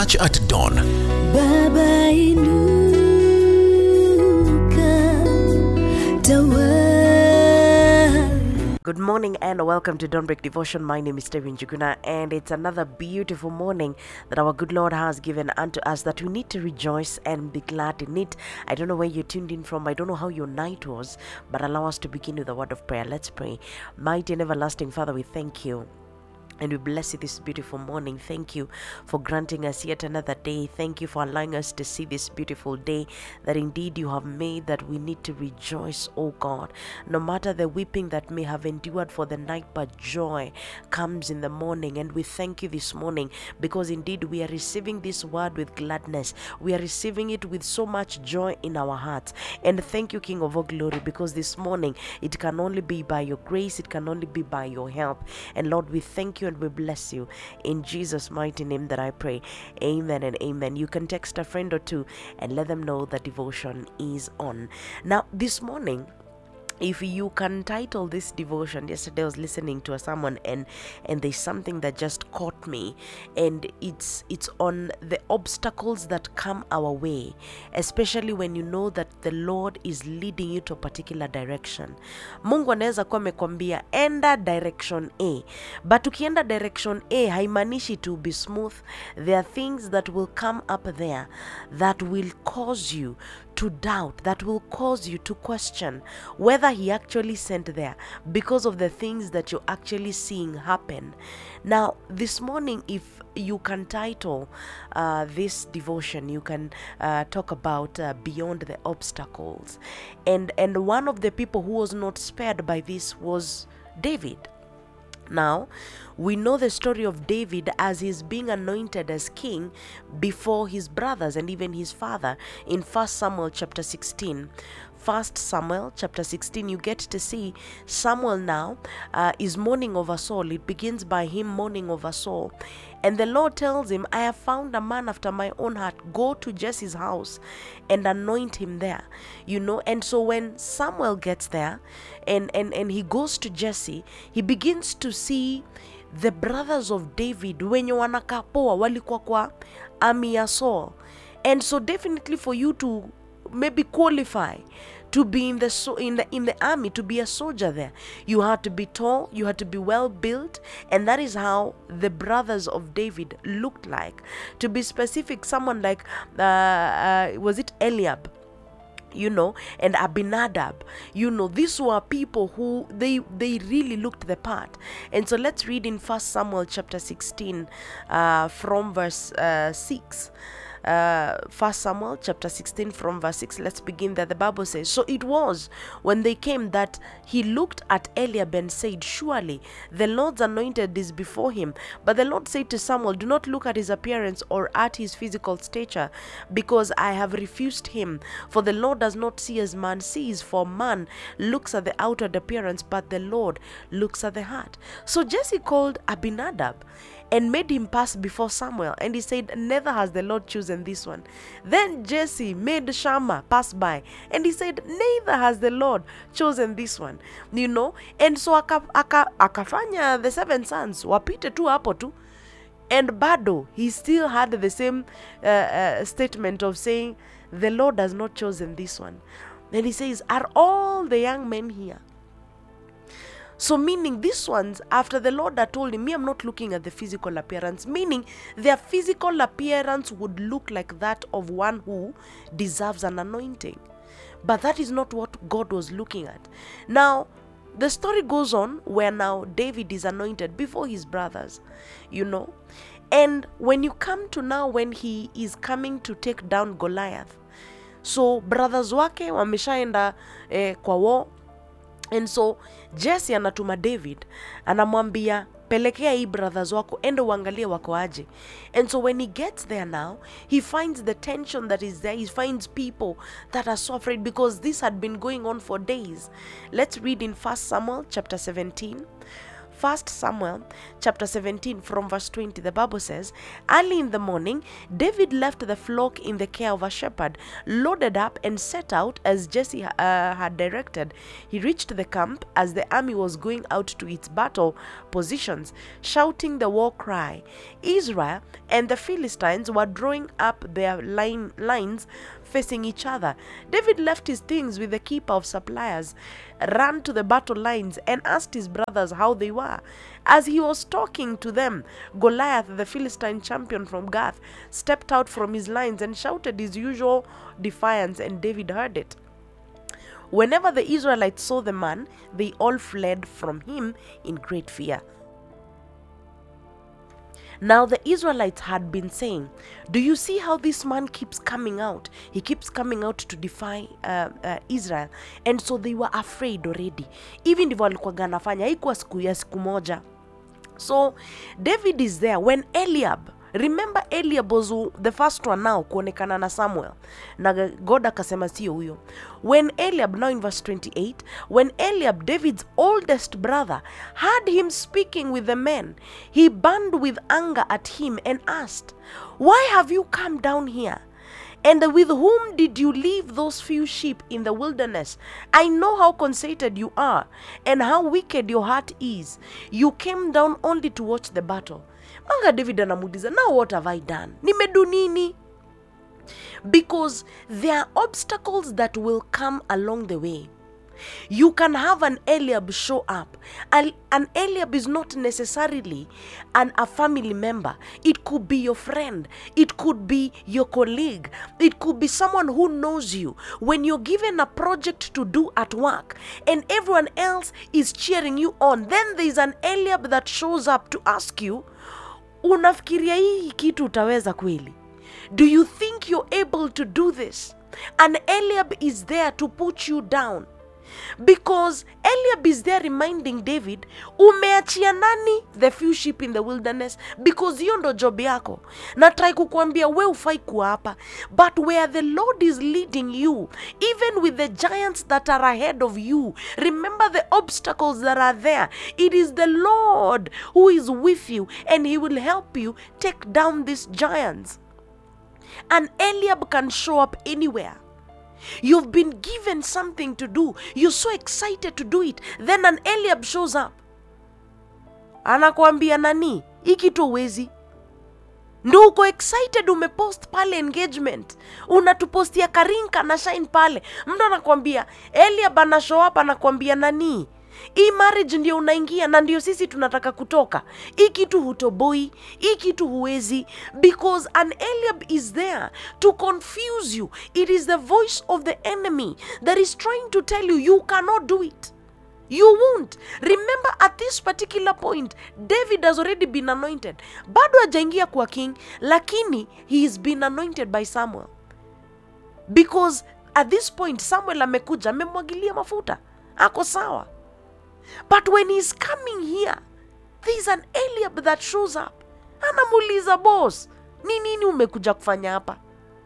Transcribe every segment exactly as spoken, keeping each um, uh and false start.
Church at Dawn. Baba inuka tawa. Good morning and welcome to Dawnbreak Devotion. My name is Steven Juguna, and it's another beautiful morning that our good Lord has given unto us, that we need to rejoice and be glad in it. I don't know where you tuned in from. I don't know how your night was, but allow us to begin with a word of prayer. Let's pray. Mighty and everlasting Father, we thank you. And we bless you this beautiful morning. Thank you for granting us yet another day. Thank you for allowing us to see this beautiful day that indeed you have made, that we need to rejoice, oh God. No matter the weeping that may have endured for the night, but joy comes in the morning. And we thank you this morning because indeed we are receiving this word with gladness. We are receiving it with so much joy in our hearts. And thank you, King of all glory, because this morning it can only be by your grace, it can only be by your help. And Lord, we thank you and we bless you in Jesus' mighty name that I pray. Amen and amen. You can text a friend or two and let them know that devotion is on. Now this morning, if you can title this devotion, yesterday I was listening to a sermon and and there's something that just caught me, and it's it's on the obstacles that come our way, especially when you know that the Lord is leading you to a particular direction. Mungu anaweza kuwa amekwambia enda direction A, but ukienda direction A haimaanishi to be smooth. There are things that will come up there that will cause you to doubt, that will cause you to question whether he actually sent there, because of the things that you're actually seeing happen. Now this morning, if you can title uh, this devotion, you can uh, talk about uh, beyond the obstacles, and and one of the people who was not spared by this was David. Now, we know the story of David as he's being anointed as king before his brothers and even his father in First Samuel chapter sixteen. First Samuel chapter sixteen, you get to see Samuel now uh, is mourning over Saul. It begins by him mourning over Saul. And the Lord tells him, I have found a man after my own heart. Go to Jesse's house and anoint him there. You know, and so when Samuel gets there and, and, and he goes to Jesse, he begins to see the brothers of David wenye wanakaa poa walikuwa kwa army ya Saul. And so definitely for you to maybe qualify to be in the so in the in the army, to be a soldier there, you had to be tall, you had to be well built, and that is how the brothers of David looked like. To be specific, someone like uh, uh was it Eliab, you know, and Abinadab, you know, these were people who they they really looked the part. And so let's read in First Samuel chapter sixteen uh, from verse uh, six. Uh, First Samuel chapter sixteen from verse six. Let's begin there. The Bible says, so it was when they came that he looked at Eliab and said, surely the Lord's anointed is before him. But the Lord said to Samuel, do not look at his appearance or at his physical stature, because I have refused him. For the Lord does not see as man sees, for man looks at the outward appearance, but the Lord looks at the heart. So Jesse called Abinadab and made him pass before Samuel, and he said, neither has the Lord chosen this one. Then Jesse made Shammah pass by, and he said, neither has the Lord chosen this one. You know, and so aka, aka, akafanya the seven sons wapite tu hapo tu, and bado he still had the same uh, uh, statement of saying, the Lord has not chosen this one. Then he says, are all the young men here? So meaning these ones, after the Lord had told him, me, I'm not looking at the physical appearance, meaning their physical appearance would look like that of one who deserves an anointing. But that is not what God was looking at. Now, the story goes on where now David is anointed before his brothers, you know. And when you come to now when he is coming to take down Goliath, so brothers wake wameshaenda eh, kwa war. And so Jesse anatuma David, anamwambia pelekea hii brothers wako, endo uangalie wako aje. And so when he gets there now, he finds the tension that is there. He finds people that are so afraid because this had been going on for days. Let's read in First Samuel chapter seventeen First Samuel chapter seventeen from verse twenty, the Bible says, early in the morning, David left the flock in the care of a shepherd, loaded up and set out as Jesse uh, had directed. He reached the camp as the army was going out to its battle positions, shouting the war cry. Israel and the Philistines were drawing up their line, lines facing each other. David left his things with the keeper of supplies, ran to the battle lines and asked his brothers how they were. As he was talking to them, Goliath, the Philistine champion from Gath, stepped out from his lines and shouted his usual defiance, and David heard it. Whenever the Israelites saw the man, they all fled from him in great fear. Now the Israelites had been saying, do you see how this man keeps coming out? He keeps coming out to defy uh, uh, Israel. And so they were afraid already. Even if walikuwa ganafanya, haikuwa siku ya siku moja. So David is there when Eliab, remember Eliab was the first one now kuonekana na Samuel. Na God akasema sio huyo. When Eliab, now in verse twenty-eight, when Eliab, David's oldest brother, heard him speaking with the men, he burned with anger at him and asked, why have you come down here? And with whom did you leave those few sheep in the wilderness? I know how conceited you are and how wicked your heart is. You came down only to watch the battle. Manga David anamuuliza, now what have I done? Nimedu nini? Because there are obstacles that will come along the way. You can have an Eliab show up. An Eliab is not necessarily an, a family member. It could be your friend. It could be your colleague. It could be someone who knows you. When you're given a project to do at work and everyone else is cheering you on, then there is an Eliab that shows up to ask you, unafikiria hii kitu utaweza kweli? Do you think you're able to do this? An Eliab is there to put you down. Because Eliab is there reminding David, umeachia nani the few sheep in the wilderness? Because hiyo ndo job yako. Na try kukuambia we ufai kuwa hapa. But where the Lord is leading you, even with the giants that are ahead of you, remember the obstacles that are there. It is the Lord who is with you and he will help you take down these giants. And Eliab can show up anywhere. You've been given something to do. You're so excited to do it. Then an Eliab shows up. Anakuambia nani? Iki tu wezi. Ndo uko excited umepost pale engagement. Unatupostia Karinka na Shine pale. Mtu anakuambia, Eliab ana show up anakuambia nani? Hii marriage ndio unaingia na ndio sisi tunataka kutoka. Hii kitu hutoboi, hii kitu huwezi. Because an Eliab is there to confuse you. It is the voice of the enemy that is trying to tell you, you cannot do it. You won't. Remember at this particular point, David has already been anointed. Bado hajaingia kwa king, lakini he has been anointed by Samuel. Because at this point, Samuel amekuja, amemwagilia mafuta. Ako sawa. But when he's coming here, there is an Eliab that shows up. Anamuuliza boss, ni nini umekuja kufanya hapa?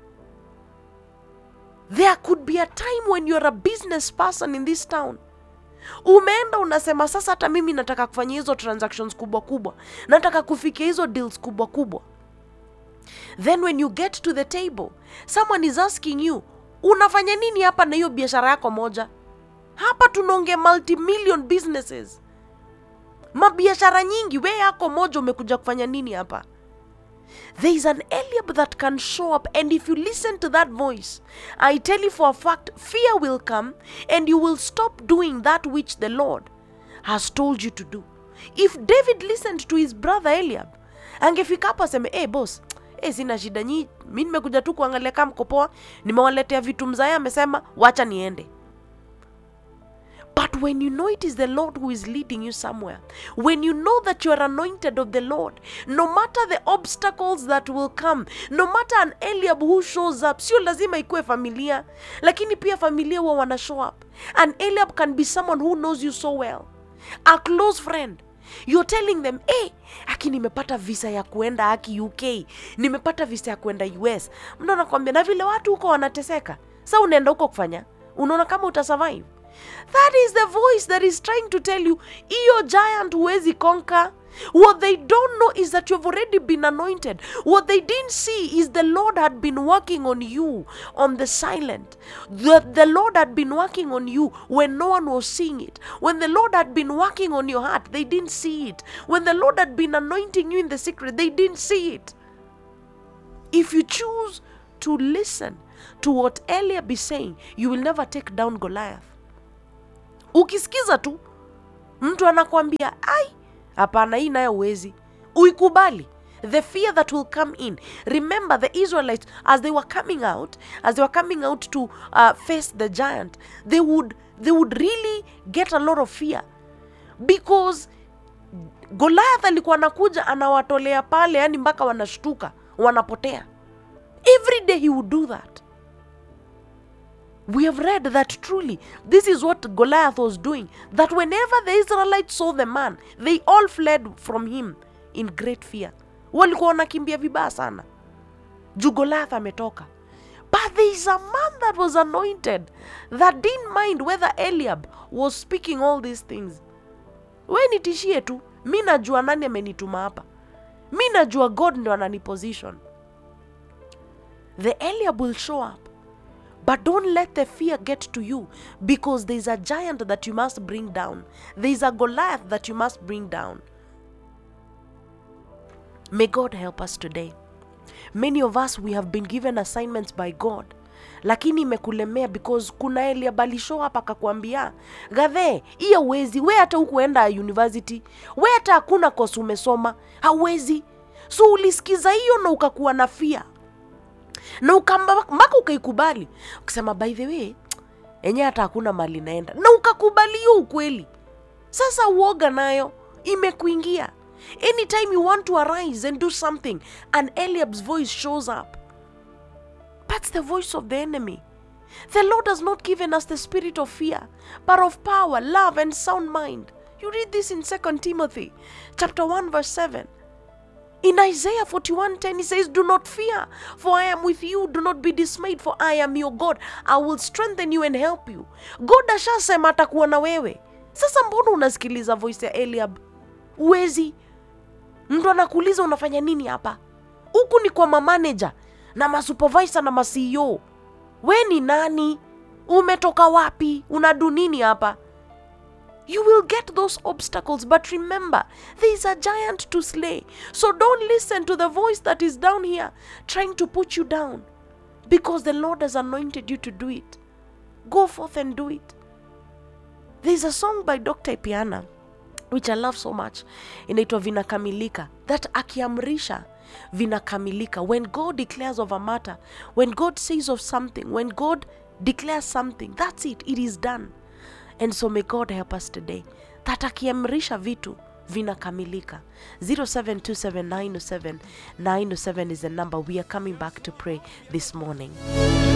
There could be a time when you're a business person in this town. Umeenda unasema sasa hata mimi nataka kufanya hizo transactions kubwa kubwa. Nataka kufikia hizo deals kubwa kubwa. Then when you get to the table, someone is asking you, unafanya nini hapa na hiyo biashara yako moja? Hapa tunaongea multi-million businesses. Mabiashara nyingi, we yako moja umekuja kufanya nini hapa? There is an Eliab that can show up, and if you listen to that voice, I tell you for a fact, fear will come and you will stop doing that which the Lord has told you to do. If David listened to his brother Eliab, angefika hapa aseme, eh hey boss, eh sina shida nyi, mimi nimekuja tu kuangalia kama mko poa, nimewaletea vitu mzaya amesema wacha niende. But when you know it is the Lord who is leading you somewhere, when you know that you are anointed of the Lord, no matter the obstacles that will come, no matter an Eliab who shows up, sio lazima ikuwe familia, lakini pia familia wa wana show up. An Eliab can be someone who knows you so well, a close friend. You're telling them, eh, haki nimepata visa ya kuenda haki U K, nimepata visa ya kuenda U S. Mtu anakuambia na vile watu huko wanateseka, sasa unaenda huko kufanya, unaona kama utasurvive? That is the voice that is trying to tell you, iyo giant huwezi conquer. What they don't know is that you've already been anointed. What they didn't see is the Lord had been working on you on the silent. The, the Lord had been working on you when no one was seeing it. When the Lord had been working on your heart, they didn't see it. When the Lord had been anointing you in the secret, they didn't see it. If you choose to listen to what Eliab is saying, you will never take down Goliath. Ukisikiza tu, mtu anakuambia, ai, hapana hii nayo uwezi. Uikubali. The fear that will come in. Remember the Israelites, as they were coming out, as they were coming out to uh, face the giant, they would, they would really get a lot of fear. Because Goliath alikuwa anakuja anawatolea pale, yani mpaka wanashtuka, wanapotea. Every day he would do that. We have read that truly this is what Goliath was doing. That whenever the Israelites saw the man, they all fled from him in great fear. Walikuwa wanakimbia vibaya sana. Juu Goliath ametoka. But there is a man that was anointed that didn't mind whether Eliab was speaking all these things. We nitishie tu. Mi najua nani amenituma hapa. Mi najua God ndo ananiposition. The Eliab will show up. But don't let the fear get to you, because there is a giant that you must bring down. There is a Goliath that you must bring down. May God help us today. Many of us, we have been given assignments by God. Lakini imekulemea because kuna Eliab alishow hapa akakwambia, Gathe, iya uwezi, we hata hukuenda university, we hata hakuna course umesoma, hauwezi. So ulisikiza hiyo na ukakuwa na fear. Na ukambaka ukaikubali. Ukisema by the way, enye hata hakuna mali naenda. Na ukakubali hiyo ukweli. Sasa uoga nayo imekuingia. Anytime you want to arise and do something, and Eliab's voice shows up, that's the voice of the enemy. The Lord has not given us the spirit of fear, but of power, love, and sound mind. You read this in Second Timothy chapter one verse seven. In Isaiah forty-one ten, he says, do not fear, for I am with you. Do not be dismayed, for I am your God. I will strengthen you and help you. God ashasema atakuwa na wewe. Sasa mbona unasikiliza voice ya Eliab? Uwezi. Mtu anakuuliza unafanya nini hapa? Huku ni kwa manager na masupervisor na ma C E O. We ni nani? Umetoka wapi? Unadu nini hapa? You will get those obstacles, but remember, there is a giant to slay. So don't listen to the voice that is down here trying to put you down, because the Lord has anointed you to do it. Go forth and do it. There is a song by Doctor Ipiana, which I love so much. Inaitwa Vinakamilika. That akiamrisha, vinakamilika. When God declares of a matter, when God says of something, when God declares something, that's it. It is done. And so may God help us today, that akiamrisha vitu vinakamilika. zero seven two seven nine oh seven nine oh seven is the number. We are coming back to pray this morning.